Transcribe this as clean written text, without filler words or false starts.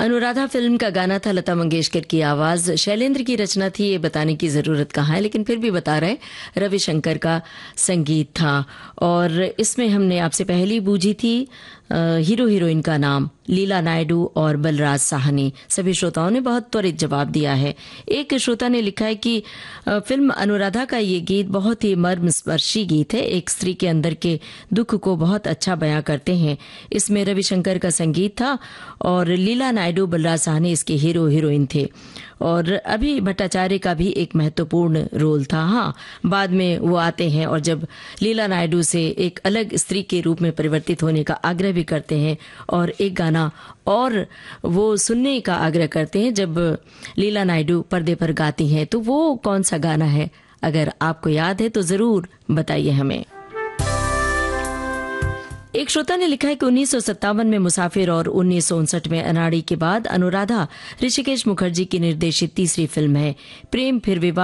Anuradha film का गाना था, लता मंगेशकर की आवाज, शैलेंद्र की रचना थी, ये बताने की जरूरत कहाँ है, लेकिन फिर भी बता रहे, रविशंकर का संगीत था। और इसमें हमने आपसे पहली बूझी थी हीरो हीरोइन का नाम, लीला नायडू और बलराज साहनी। सभी श्रोताओं ने बहुत त्वरित जवाब दिया है। एक श्रोता ने लिखा है कि फिल्म अनुराधा का ये गीत बहुत ही मर्मस्पर्शी गीत है, एक स्त्री के अंदर के दुख को बहुत अच्छा बयां करते हैं। इसमें रविशंकर का संगीत था और लीला नायडू, बलराज साहनी इसके हीरो हीरोइन थे। और अभी भट्टाचार्य का भी एक महत्वपूर्ण रोल था। हाँ, बाद में वो आते हैं और जब लीला नायडू से एक अलग स्त्री के रूप में परिवर्तित होने का आग्रह भी करते हैं और एक गाना और वो सुनने का आग्रह करते हैं जब लीला नायडू पर्दे पर गाती हैं, तो वो कौन सा गाना है? अगर आपको याद है तो जरूर बताइए हमें। एक श्रोता ने लिखा है कि 1957 में मुसाफिर और 1959 में अनाड़ी के बाद अनुराधा ऋषिकेश मुखर्जी की निर्देशित तीसरी फिल्म है। प्रेम फिर विवाद